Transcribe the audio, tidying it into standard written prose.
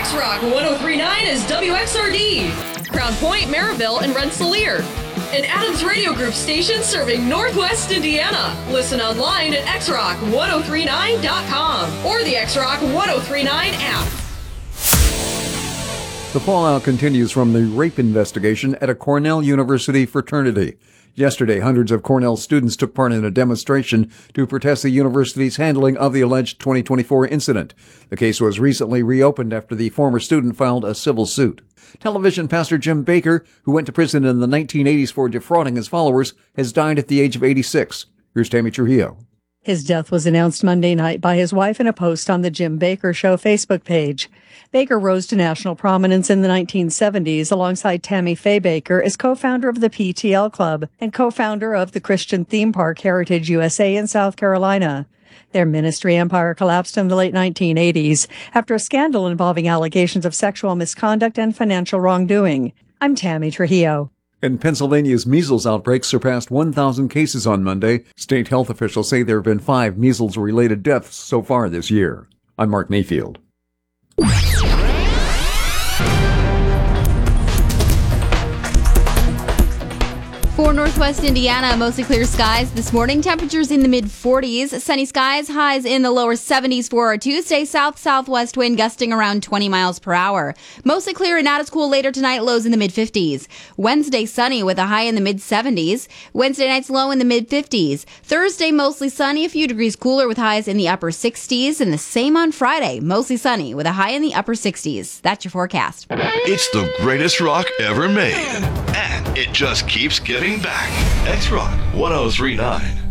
X-Rock 103.9 is WXRD, Crown Point, Maryville, and Rensselaer. An Adams Radio Group station serving Northwest Indiana. Listen online at xrock1039.com or the X-Rock 1039 app. The fallout continues from the rape investigation at a Cornell University fraternity. Yesterday, hundreds of Cornell students took part in a demonstration to protest the university's handling of the alleged 2024 incident. The case was recently reopened after the former student filed a civil suit. Television pastor Jim Bakker, who went to prison in the 1980s for defrauding his followers, has died at the age of 86. Here's Tammy Trujillo. His death was announced Monday night by his wife in a post on the Jim Bakker Show Facebook page. Bakker rose to national prominence in the 1970s alongside Tammy Faye Bakker as co-founder of the PTL Club and co-founder of the Christian theme park Heritage USA in South Carolina. Their ministry empire collapsed in the late 1980s after a scandal involving allegations of sexual misconduct and financial wrongdoing. I'm Tammy Trujillo. And Pennsylvania's measles outbreak surpassed 1,000 cases on Monday. State health officials say there have been 5 measles-related deaths so far this year. I'm Mark Mayfield. For Northwest Indiana, mostly clear skies this morning. Temperatures in the mid-40s. Sunny skies, highs in the lower 70s for our Tuesday. South-southwest wind gusting around 20 miles per hour. Mostly clear and not as cool later tonight. Lows in the mid-50s. Wednesday, sunny with a high in the mid-70s. Wednesday night's low in the mid-50s. Thursday, mostly sunny, a few degrees cooler with highs in the upper 60s. And the same on Friday. Mostly sunny with a high in the upper 60s. That's your forecast. It's the greatest rock ever made. And it just keeps getting back. X-Rock 1039.